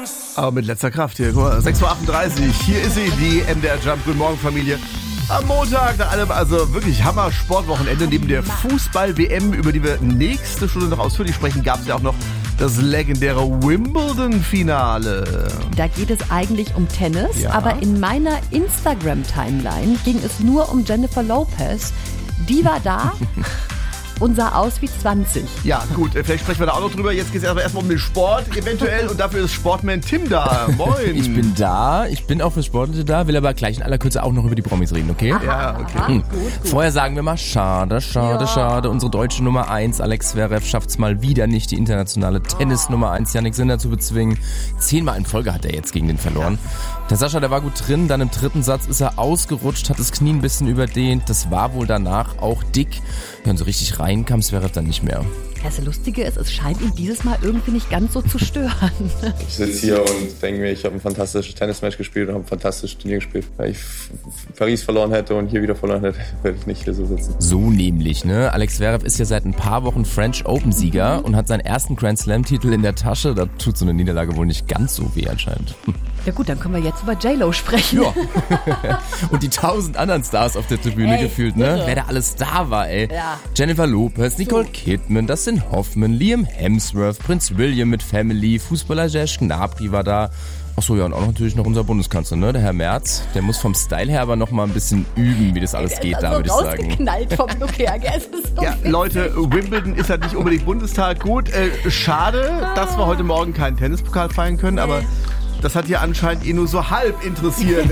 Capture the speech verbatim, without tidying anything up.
Aber mit letzter Kraft hier. Guck mal, sechs Uhr achtunddreißig. Hier ist sie, die M D R Jump. Guten Morgen, Familie. Am Montag, nach allem, also wirklich Hammer-Sportwochenende. Neben der Fußball-W M, über die wir nächste Stunde noch ausführlich sprechen, gab es ja auch noch das legendäre Wimbledon-Finale. Da geht es eigentlich um Tennis, Ja. aber in meiner Instagram-Timeline ging es nur um Jennifer Lopez. Die war da und sah aus wie zwanzig. Ja, gut, vielleicht sprechen wir da auch noch drüber. Jetzt geht es aber erstmal um den Sport eventuell und dafür ist Sportman Tim da. Moin. Ich bin da, ich bin auch fürs Sportliche da, will aber gleich in aller Kürze auch noch über die Promis reden, okay? Ja, okay. Aha, gut, gut. Vorher sagen wir mal, schade, schade, Ja. schade. Unsere deutsche Nummer eins, Alex Zverev, schafft's mal wieder nicht, die internationale Tennis-Nummer eins, Jannik Sinner zu bezwingen. Zehnmal in Folge hat er jetzt gegen den verloren. Der Sascha, der war gut drin, dann im dritten Satz ist er ausgerutscht, hat das Knie ein bisschen überdehnt. Das war wohl danach auch dick. Ja, und so richtig rein kam Zverev dann nicht mehr. Das Lustige ist, es scheint ihn dieses Mal irgendwie nicht ganz so zu stören. Ich sitze hier und denke mir, ich habe ein fantastisches Tennismatch gespielt und habe ein fantastisches Turnier gespielt. Weil ich Paris verloren hätte und hier wieder verloren hätte, würde ich nicht hier so sitzen. So nämlich, ne? Alex Zverev ist ja seit ein paar Wochen French Open-Sieger mhm. und hat seinen ersten Grand Slam-Titel in der Tasche. Da tut so eine Niederlage wohl nicht ganz so weh anscheinend. Ja gut, dann können wir jetzt über J-Lo sprechen. Ja. Und die tausend anderen Stars auf der Tribüne Ey, gefühlt, ne? irre. Wer da alles da war, ey. Ja. Jennifer Lopez, Nicole Kidman, Dustin Hoffman, Liam Hemsworth, Prinz William mit Family, Fußballer Serge Gnabry war da. Achso, ja, und auch natürlich noch unser Bundeskanzler, ne? Der Herr Merz. Der muss vom Style her aber noch mal ein bisschen üben, wie das alles geht, da würde ich sagen. Rausgeknallt vom Look her, gell? Es ist so Ja, witzig. Leute, Wimbledon ist halt nicht unbedingt Bundestag. Gut, äh, schade, dass wir heute Morgen keinen Tennispokal feiern können, aber das hat hier anscheinend eh nur so halb interessiert.